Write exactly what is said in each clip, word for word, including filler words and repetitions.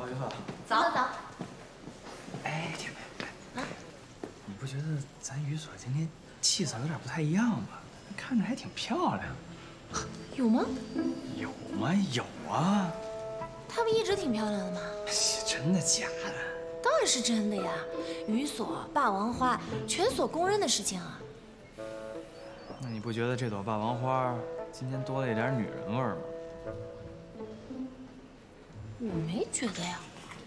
早，于鹤。 早早。 哎，天梅，啊，你不觉得咱于所今天气色有点不太一样吗？看着还挺漂亮。 有吗？ 有吗？有啊。 她不一直挺漂亮的吗？ 真的假的？ 当然是真的呀！于所霸王花，全所公认的事情啊。 那你不觉得这朵霸王花今天多了一点女人味吗？ 我没觉得呀。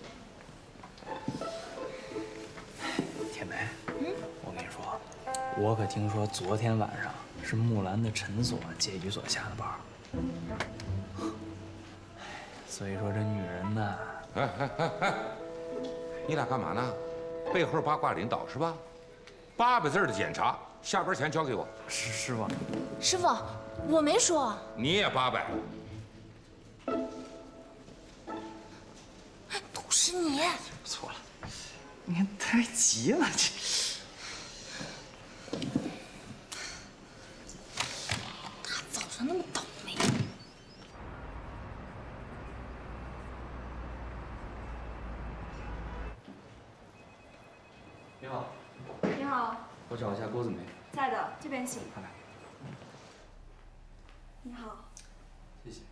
天梅，嗯，我跟你说，我可听说昨天晚上是木兰的陈所借于所下的班。所以说这女人呐， 哎哎哎哎，你俩干嘛呢？背后八卦领导是吧？八百字的检查，下班前交给我。 师师傅， 师傅，我没说。 你也八百。 都是你。 错了，你看太急了，这。 大早上那么倒霉。 你好。 你好。 我找一下郭子梅。 在的，这边请。 快来。 你好。 谢谢。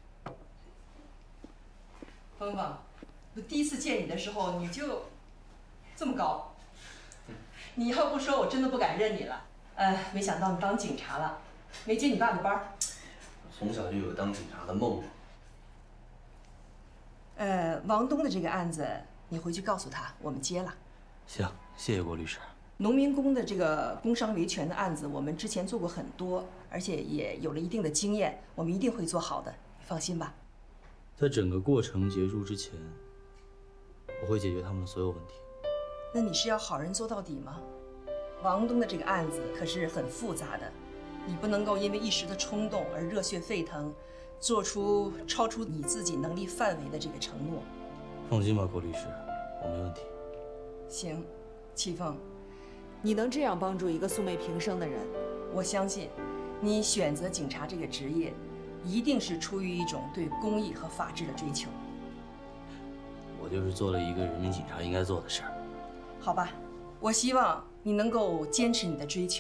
芳芳，我第一次见你的时候你就这么高，你要不说我真的不敢认你了。呃，没想到你当警察了，没接你爸的班儿。 从小就有个当警察的梦嘛。 呃，王东的这个案子，你回去告诉他，我们接了。 行，谢谢郭律师。 农民工的这个工伤维权的案子，我们之前做过很多，而且也有了一定的经验，我们一定会做好的，你放心吧。 在整个过程结束之前，我会解决他们的所有问题。 那你是要好人做到底吗？王东的这个案子可是很复杂的，你不能够因为一时的冲动而热血沸腾，做出超出你自己能力范围的这个承诺。 放心吧，郭律师，我没问题。 行，戚凤， 你能这样帮助一个素昧平生的人， 我相信，你选择警察这个职业，一定是出于一种对公益和法治的追求。 我就是做了一个人民警察应该做的事儿。 好吧，我希望你能够坚持你的追求。